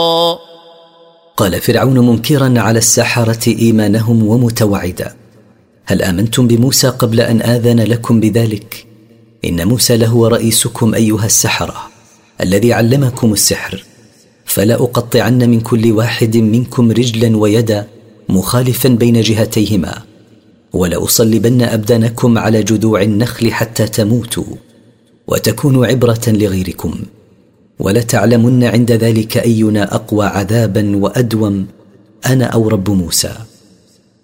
قال فرعون منكرا على السحرة إيمانهم ومتوعدا: هل آمنتم بموسى قبل أن آذن لكم بذلك؟ إن موسى لهو رئيسكم أيها السحرة الذي علمكم السحر، فلا أقطعن من كل واحد منكم رجلا ويدا مخالفا بين جهتيهما، ولا أصلبن أبدانكم على جذوع النخل حتى تموتوا وتكونوا عبرة لغيركم، ولتعلمن عند ذلك أينا أقوى عذابا وأدوم، أنا أو رب موسى.